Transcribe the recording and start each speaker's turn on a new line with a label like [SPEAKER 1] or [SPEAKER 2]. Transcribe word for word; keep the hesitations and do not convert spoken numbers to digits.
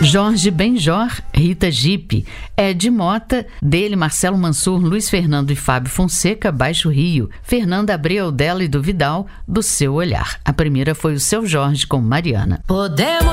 [SPEAKER 1] Jorge Benjor, Rita Gipe, Ed Mota, dele Marcelo Mansur, Luiz Fernando e Fábio Fonseca, Baixo Rio, Fernanda Abreu, dela e do Vidal, Do Seu Olhar. A primeira foi o Seu Jorge com Mariana.
[SPEAKER 2] Podemos